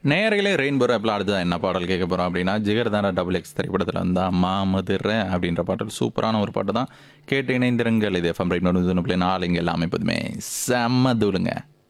நேயர்களே ரெயின்போ ஆப்பில் அடுத்ததான் என்ன பாடல் கேட்க போகிறோம் அப்படின்னா ஜிகர்தாண்டா டபுள் எக்ஸ் திரைப்படத்தில் வந்து அம்மா மதுரை அப்படின்ற பாடல் சூப்பரான ஒரு பாட்டு தான் கேட்டு இணைந்திருங்கள். இது எஃப்எம் ரைட் 4 இங்கே எல்லாமே எப்போதுமே செம்ம தூளுங்க.